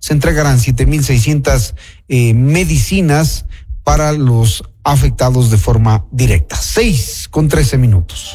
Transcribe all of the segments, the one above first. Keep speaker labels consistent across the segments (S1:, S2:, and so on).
S1: se entregarán 7.600 medicinas para los afectados de forma directa. 6:13.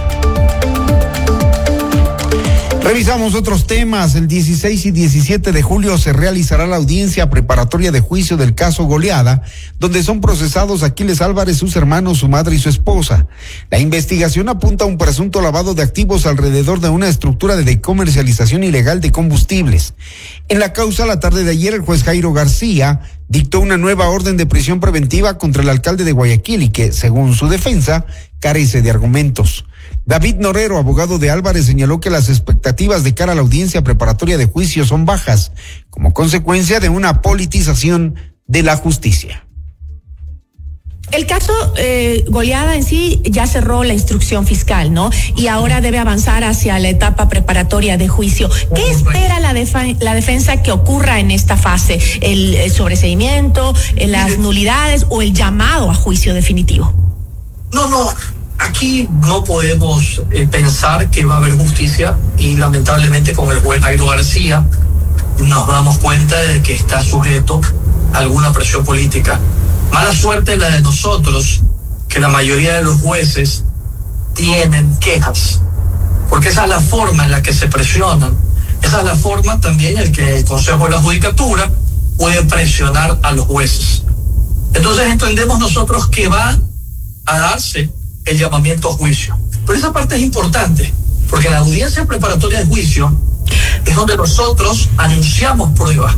S1: Revisamos otros temas. El 16 y 17 de julio se realizará la audiencia preparatoria de juicio del caso Goleada, donde son procesados Aquiles Álvarez, sus hermanos, su madre y su esposa. La investigación apunta a un presunto lavado de activos alrededor de una estructura de comercialización ilegal de combustibles. En la causa, la tarde de ayer, el juez Jairo García dictó una nueva orden de prisión preventiva contra el alcalde de Guayaquil y que, según su defensa, carece de argumentos. David Norero, abogado de Álvarez, señaló que las expectativas de cara a la audiencia preparatoria de juicio son bajas, como consecuencia de una politización de la justicia.
S2: El caso Goleada en sí ya cerró la instrucción fiscal, ¿no? Y ahora debe avanzar hacia la etapa preparatoria de juicio. ¿Qué espera la defensa que ocurra en esta fase? ¿El sobreseimiento, las nulidades o el llamado a juicio definitivo?
S3: No. Aquí no podemos pensar que va a haber justicia y lamentablemente con el juez Jairo García nos damos cuenta de que está sujeto a alguna presión política. Mala suerte la de nosotros, que la mayoría de los jueces tienen quejas, porque esa es la forma en la que se presionan. Esa es la forma también en que el Consejo de la Judicatura puede presionar a los jueces. Entonces entendemos nosotros que va a darse el llamamiento a juicio. Pero esa parte es importante, porque en la audiencia preparatoria de juicio es donde nosotros anunciamos pruebas.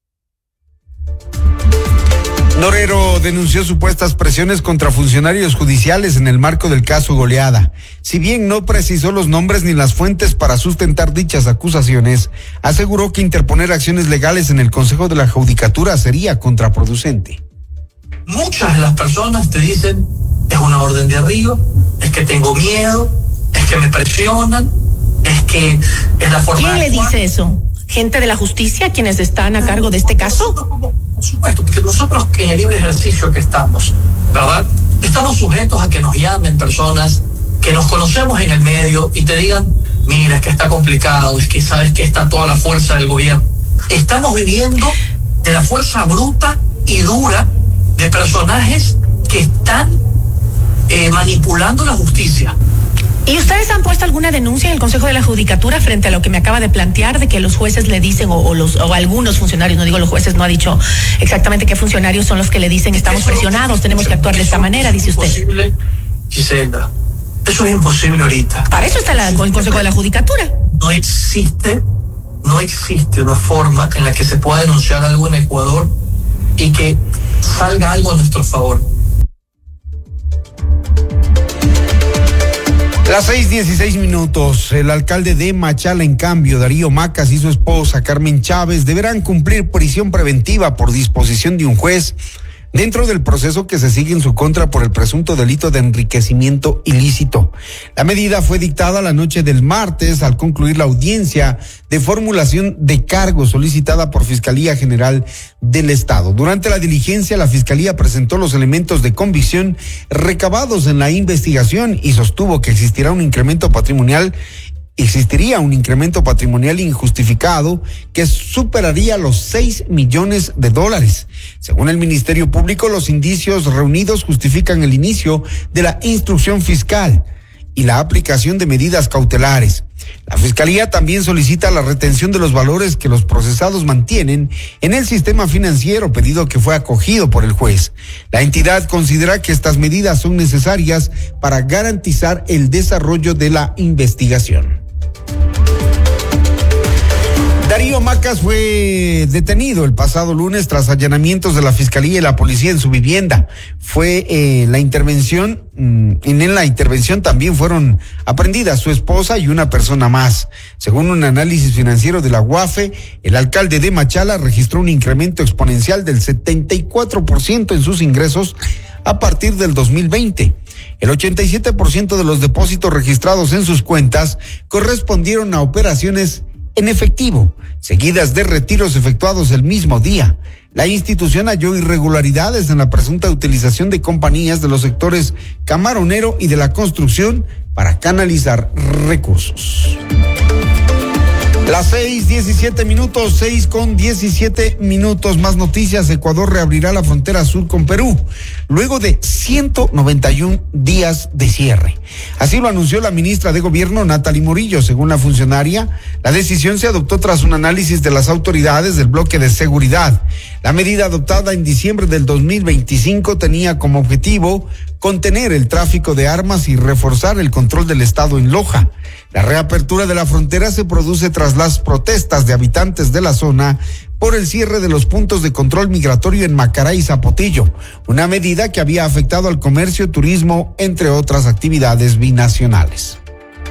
S1: Norero denunció supuestas presiones contra funcionarios judiciales en el marco del caso Goleada. Si bien no precisó los nombres ni las fuentes para sustentar dichas acusaciones, aseguró que interponer acciones legales en el Consejo de la Judicatura sería contraproducente.
S3: Muchas de las personas te dicen: es una orden de arriba, es que tengo miedo, es que me presionan, es que es la forma.
S2: ¿Quién le dice eso? ¿Gente de la justicia, quienes están a cargo de este caso?
S3: Por supuesto, porque nosotros en el libre ejercicio que estamos, ¿verdad? Estamos sujetos a que nos llamen personas que nos conocemos en el medio y te digan: mira, es que está complicado, es que sabes que está toda la fuerza del gobierno. Estamos viviendo de la fuerza bruta y dura de personajes que están manipulando la justicia.
S2: ¿Y ustedes han puesto alguna denuncia en el Consejo de la Judicatura frente a lo que me acaba de plantear, de que los jueces le dicen, o algunos funcionarios, no digo los jueces, no ha dicho exactamente qué funcionarios son los que le dicen: estamos presionados, tenemos que actuar de esta manera, dice usted?
S3: Es imposible, Gisela. Eso es imposible ahorita.
S2: Para eso está el Consejo de la Judicatura.
S3: No existe una forma en la que se pueda denunciar algo en Ecuador y que salga algo a nuestro favor.
S1: Las 6:16. El alcalde de Machala, en cambio, Darío Macas, y su esposa Carmen Chávez deberán cumplir prisión preventiva por disposición de un juez dentro del proceso que se sigue en su contra por el presunto delito de enriquecimiento ilícito. La medida fue dictada la noche del martes al concluir la audiencia de formulación de cargos solicitada por Fiscalía General del Estado. Durante la diligencia, la Fiscalía presentó los elementos de convicción recabados en la investigación y sostuvo que existiría un incremento patrimonial injustificado que superaría los $6 millones. Según el Ministerio Público, los indicios reunidos justifican el inicio de la instrucción fiscal y la aplicación de medidas cautelares. La Fiscalía también solicita la retención de los valores que los procesados mantienen en el sistema financiero, pedido que fue acogido por el juez. La entidad considera que estas medidas son necesarias para garantizar el desarrollo de la investigación. Darío Macas fue detenido el pasado lunes tras allanamientos de la Fiscalía y la Policía en su vivienda. En la intervención también fueron aprehendidas su esposa y una persona más. Según un análisis financiero de la UAFE, el alcalde de Machala registró un incremento exponencial del 74% en sus ingresos a partir del 2020. El 87% de los depósitos registrados en sus cuentas correspondieron a operaciones en efectivo, seguidas de retiros efectuados el mismo día. La institución halló irregularidades en la presunta utilización de compañías de los sectores camaronero y de la construcción para canalizar recursos. Las 6:17, 6:17. Más noticias. Ecuador reabrirá la frontera sur con Perú luego de 191 días de cierre. Así lo anunció la ministra de Gobierno, Natalie Morillo. Según la funcionaria, la decisión se adoptó tras un análisis de las autoridades del bloque de seguridad. La medida adoptada en diciembre del 2025 tenía como objetivo contener el tráfico de armas y reforzar el control del Estado en Loja. La reapertura de la frontera se produce tras las protestas de habitantes de la zona por el cierre de los puntos de control migratorio en Macará y Zapotillo, una medida que había afectado al comercio, turismo, entre otras actividades binacionales.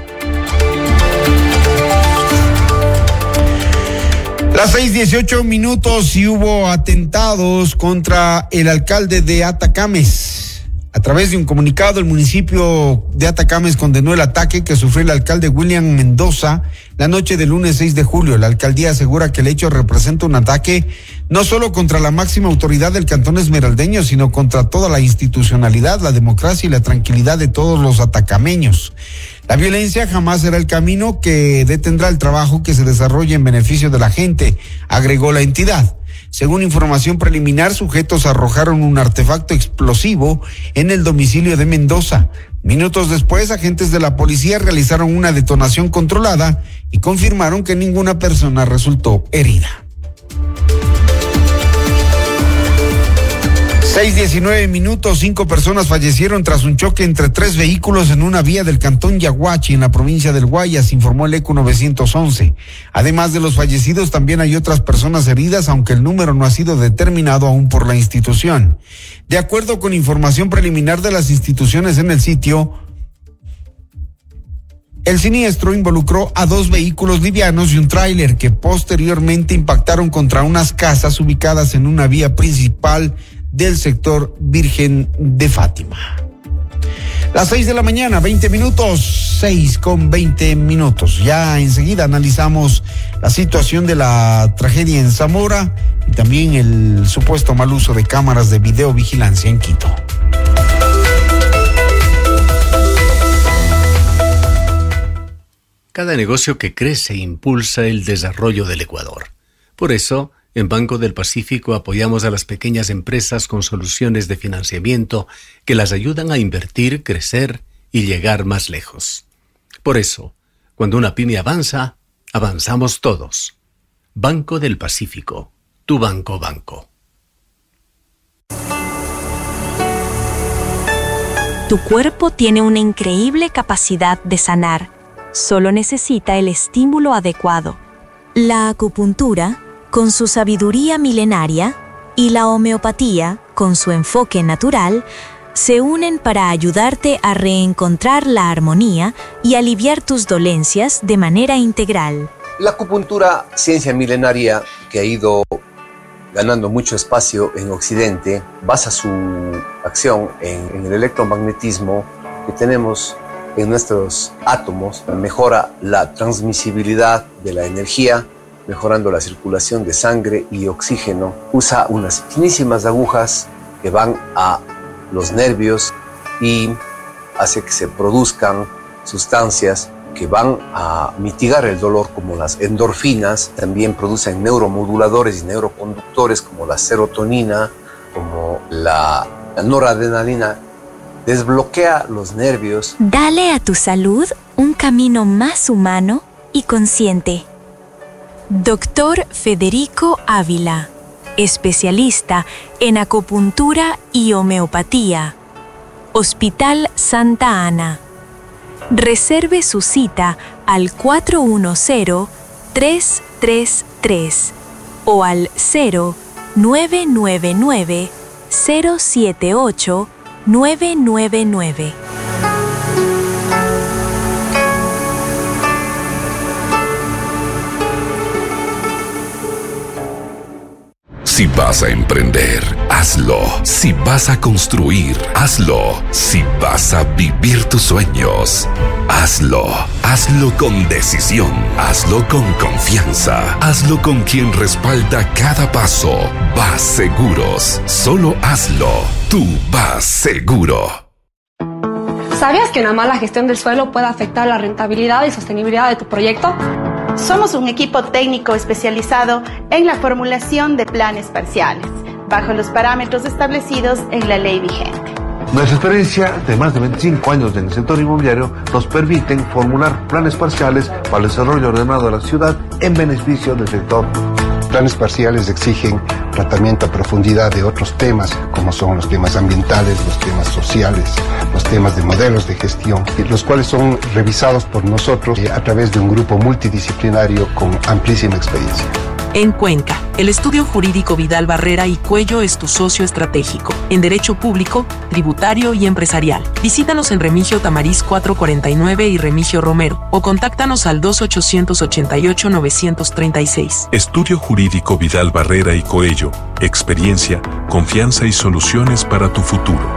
S1: Las 6:18 y hubo atentados contra el alcalde de Atacames. A través de un comunicado, el municipio de Atacames condenó el ataque que sufrió el alcalde William Mendoza la noche del lunes 6 de julio. La alcaldía asegura que el hecho representa un ataque no solo contra la máxima autoridad del cantón esmeraldeño, sino contra toda la institucionalidad, la democracia y la tranquilidad de todos los atacameños. La violencia jamás será el camino que detendrá el trabajo que se desarrolla en beneficio de la gente, agregó la entidad. Según información preliminar, sujetos arrojaron un artefacto explosivo en el domicilio de Mendoza. Minutos después, agentes de la policía realizaron una detonación controlada y confirmaron que ninguna persona resultó herida. 6:19, 5 personas fallecieron tras un choque entre 3 vehículos en una vía del cantón Yaguachi, en la provincia del Guayas, informó el ECU 911. Además de los fallecidos, también hay otras personas heridas, aunque el número no ha sido determinado aún por la institución. De acuerdo con información preliminar de las instituciones en el sitio, el siniestro involucró a 2 vehículos livianos y un tráiler que posteriormente impactaron contra unas casas ubicadas en una vía principal del sector Virgen de Fátima. Las 6 de la mañana, 20 minutos, 6:20. Ya enseguida analizamos la situación de la tragedia en Zamora y también el supuesto mal uso de cámaras de videovigilancia en Quito.
S4: Cada negocio que crece impulsa el desarrollo del Ecuador. Por eso, en Banco del Pacífico apoyamos a las pequeñas empresas con soluciones de financiamiento que las ayudan a invertir, crecer y llegar más lejos. Por eso, cuando una pyme avanza, avanzamos todos. Banco del Pacífico, tu banco.
S5: Tu cuerpo tiene una increíble capacidad de sanar. Solo necesita el estímulo adecuado. La acupuntura, con su sabiduría milenaria, y la homeopatía, con su enfoque natural, se unen para ayudarte a reencontrar la armonía y aliviar tus dolencias de manera integral.
S6: La acupuntura, ciencia milenaria que ha ido ganando mucho espacio en Occidente, basa su acción en el electromagnetismo que tenemos en nuestros átomos, mejora la transmisibilidad de la energía, mejorando la circulación de sangre y oxígeno. Usa unas finísimas agujas que van a los nervios y hace que se produzcan sustancias que van a mitigar el dolor, como las endorfinas. También producen neuromoduladores y neuroconductores como la serotonina, como la noradrenalina. Desbloquea los nervios.
S5: Dale a tu salud un camino más humano y consciente. Dr. Federico Ávila, especialista en acupuntura y homeopatía. Hospital Santa Ana. Reserve su cita al 410-333 o al 0999-078-999.
S7: Si vas a emprender, hazlo. Si vas a construir, hazlo. Si vas a vivir tus sueños, hazlo. Hazlo con decisión. Hazlo con confianza. Hazlo con quien respalda cada paso. Vas Seguros. Solo hazlo. Tú vas seguro.
S8: ¿Sabías que una mala gestión del suelo puede afectar la rentabilidad y sostenibilidad de tu proyecto? Somos un equipo técnico especializado en la formulación de planes parciales, bajo los parámetros establecidos en la ley vigente.
S9: Nuestra experiencia de más de 25 años en el sector inmobiliario nos permiten formular planes parciales para el desarrollo ordenado de la ciudad en beneficio del sector.
S10: Planes parciales exigen tratamiento a profundidad de otros temas, como son los temas ambientales, los temas sociales, los temas de modelos de gestión, los cuales son revisados por nosotros a través de un grupo multidisciplinario con amplísima experiencia.
S11: En Cuenca, el estudio jurídico Vidal Barrera y Cuello es tu socio estratégico en derecho público, tributario y empresarial. Visítanos en Remigio Tamariz 449 y Remigio Romero o contáctanos al 2888-936.
S12: Estudio jurídico Vidal Barrera y Coello. Experiencia, confianza y soluciones para tu futuro.